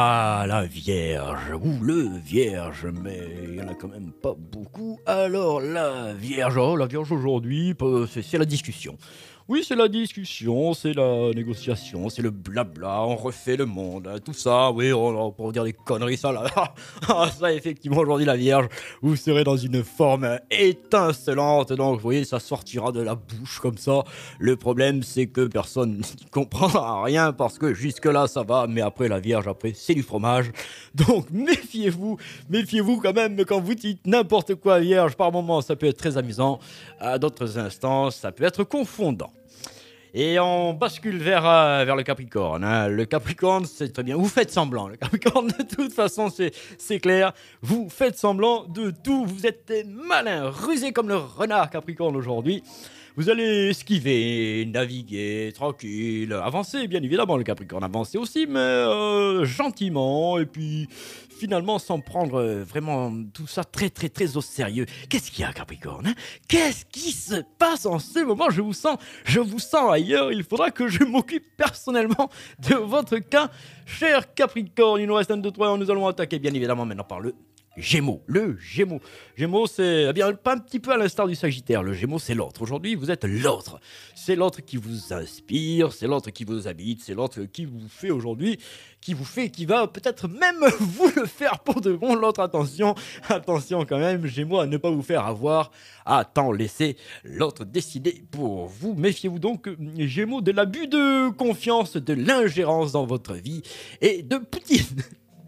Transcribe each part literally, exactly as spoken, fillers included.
Ah, la Vierge, ou le Vierge, mais il n'y en a quand même pas beaucoup. Alors, la Vierge, oh, la Vierge aujourd'hui, peu- c'est c'est la discussion. Oui, c'est la discussion, c'est la négociation, c'est le blabla, on refait le monde, hein, tout ça, oui, on, on peut dire des conneries, ça là. Ah, ça, effectivement, aujourd'hui, la Vierge, vous serez dans une forme étincelante, donc, vous voyez, ça sortira de la bouche comme ça. Le problème, c'est que personne n'y comprend rien parce que jusque-là, ça va, mais après, la Vierge, après, c'est du fromage. Donc, méfiez-vous, méfiez-vous quand même quand vous dites n'importe quoi, Vierge. Par moments, ça peut être très amusant, à d'autres instants, ça peut être confondant. Et on bascule vers, euh, vers le Capricorne, hein. Le Capricorne, c'est très bien. Vous faites semblant. Le Capricorne, de toute façon, c'est, c'est clair. Vous faites semblant de tout. Vous êtes malin, rusé comme le renard Capricorne aujourd'hui. Vous allez esquiver, naviguer, tranquille, avancer, bien évidemment, le Capricorne, avancer aussi, mais euh, gentiment, et puis finalement sans prendre euh, vraiment tout ça très très très au sérieux. Qu'est-ce qu'il y a, Capricorne, hein? Qu'est-ce qui se passe en ce moment? Je vous sens, je vous sens ailleurs, il faudra que je m'occupe personnellement de votre cas, cher Capricorne. Il nous reste un, deux, trois, nous allons attaquer bien évidemment maintenant par le Gémeaux, le Gémeaux. Gémeaux, c'est eh bien pas un petit peu à l'instar du Sagittaire. Le Gémeaux, c'est l'autre. Aujourd'hui, vous êtes l'autre. C'est l'autre qui vous inspire, c'est l'autre qui vous habite, c'est l'autre qui vous fait aujourd'hui, qui vous fait, qui va peut-être même vous le faire pour de bon. L'autre, attention, attention quand même, Gémeaux, à ne pas vous faire avoir. Attends, laissez l'autre décider pour vous. Méfiez-vous donc, Gémeaux, de l'abus de confiance, de l'ingérence dans votre vie et de Poutine.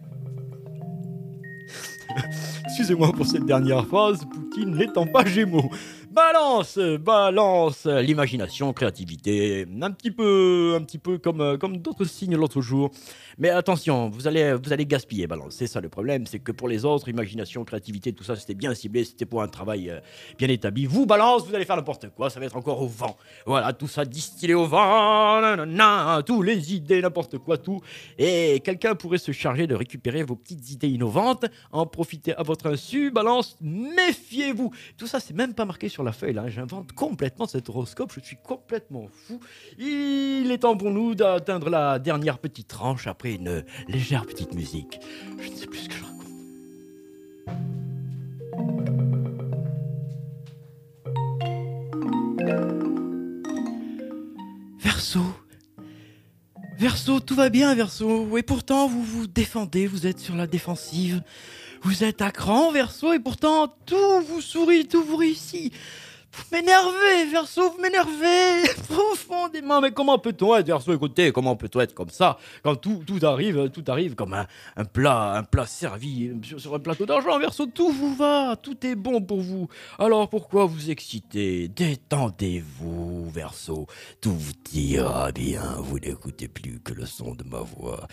Excusez-moi pour cette dernière phrase, Poutine n'étant pas Gémeaux. Balance, balance, l'imagination, créativité, un petit peu, un petit peu comme, euh, comme d'autres signes l'autre jour. Mais attention, vous allez, vous allez gaspiller, balance. C'est ça le problème, c'est que pour les autres, imagination, créativité, tout ça, c'était bien ciblé, c'était pour un travail euh, bien établi. Vous, balance, vous allez faire n'importe quoi, ça va être encore au vent. Voilà, tout ça distillé au vent, nanana, tous les idées, n'importe quoi, tout. Et quelqu'un pourrait se charger de récupérer vos petites idées innovantes, en profiter à votre insu, balance, méfiez-vous. Tout ça, c'est même pas marqué sur la feuille, là. J'invente complètement cet horoscope, je suis complètement fou. Il est temps pour nous d'atteindre la dernière petite tranche après une légère petite musique. Je ne sais plus ce que je raconte. Verseau. Verseau, tout va bien, Verseau. Et pourtant, vous vous défendez, vous êtes sur la défensive. Vous êtes à cran, Verseau, et pourtant, tout vous sourit, tout vous réussit. Vous m'énervez, Verseau, vous m'énervez profondément. Mais comment peut-on être, Verseau, écoutez, comment peut-on être comme ça quand tout, tout arrive, tout arrive comme un, un plat, un plat servi sur, sur un plateau d'argent, Verseau, tout vous va, tout est bon pour vous. Alors pourquoi vous exciter? Détendez-vous, Verseau, tout vous ira bien, vous n'écoutez plus que le son de ma voix.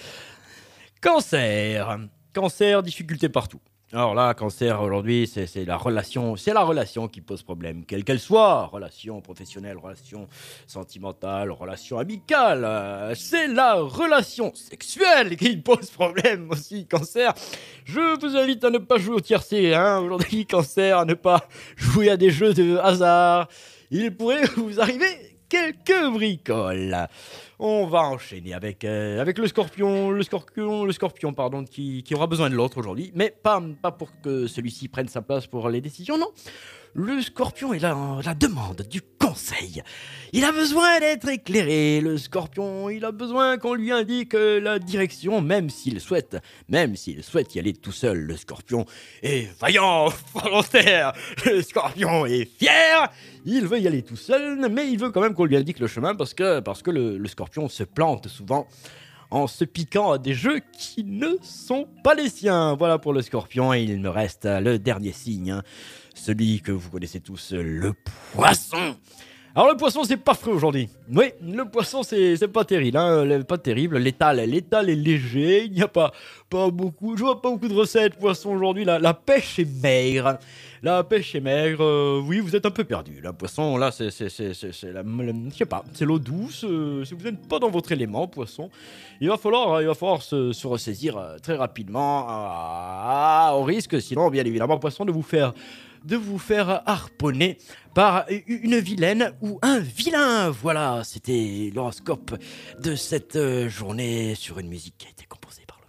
Cancer, cancer, difficulté partout. Alors là, cancer aujourd'hui, c'est, c'est la relation, c'est la relation qui pose problème, quelle qu'elle soit, relation professionnelle, relation sentimentale, relation amicale, euh, c'est la relation sexuelle qui pose problème aussi, cancer. Je vous invite à ne pas jouer au tiercé, hein, aujourd'hui, cancer, à ne pas jouer à des jeux de hasard. Il pourrait vous arriver quelques bricoles. On va enchaîner avec, euh, avec le scorpion, le scorpion, le scorpion, pardon, qui, qui aura besoin de l'autre aujourd'hui, mais pas, pas pour que celui-ci prenne sa place pour les décisions, non. Le scorpion est là en la demande du conseil. Il a besoin d'être éclairé, le scorpion. Il a besoin qu'on lui indique la direction, même s'il souhaite, même s'il souhaite y aller tout seul. Le scorpion est vaillant, volontaire. Le scorpion est fier. Il veut y aller tout seul, mais il veut quand même qu'on lui indique le chemin parce que, parce que le, le scorpion se plante souvent en se piquant à des jeux qui ne sont pas les siens. Voilà pour le scorpion, et il me reste le dernier signe, hein. Celui que vous connaissez tous, le poisson. Alors le poisson, c'est pas frais aujourd'hui. Oui, le poisson, c'est, c'est pas terrible, hein, pas terrible. L'étal, l'étal est léger, il n'y a pas, pas beaucoup, je vois pas beaucoup de recettes poisson aujourd'hui. La, la pêche est maigre. La pêche est maigre, euh, oui, vous êtes un peu perdu. Le poisson, là, c'est, c'est, c'est, c'est, c'est la, la, je sais pas, c'est l'eau douce. Euh, si vous n'êtes pas dans votre élément, poisson, il va falloir, il va falloir se, se ressaisir euh, très rapidement, ah, au risque, sinon, bien évidemment, poisson, de vous faire de vous faire harponner par une vilaine ou un vilain. Voilà, c'était l'horoscope de cette journée sur une musique qui a été composée